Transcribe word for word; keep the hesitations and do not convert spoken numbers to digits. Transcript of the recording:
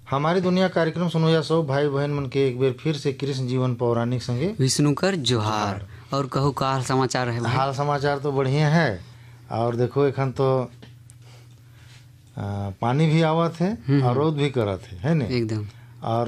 हमारी दुनिया कार्यक्रम सुनो या सब भाई बहन मन के एक बेर फिर से कृष्ण जीवन पौराणिक संगे विष्णुकर जोहार। और कहू का हाल समाचार है भाई? हाल समाचार तो बढ़िया है। और देखो एखन तो आ, पानी भी आवत है और रोद भी करत है, है ने एकदम। और